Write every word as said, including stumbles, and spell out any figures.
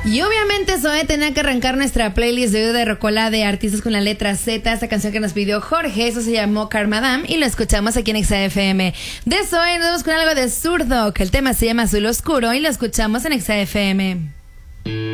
Y obviamente Zoe tenía que arrancar nuestra playlist de hoy de Rocola de artistas con la letra Z. Esta canción que nos pidió Jorge, eso se llamó Carmadam y lo escuchamos aquí en Exa F M. De Zoe nos vamos con algo de Zurdo, que el tema se llama Azul Oscuro y lo escuchamos en Exa F M.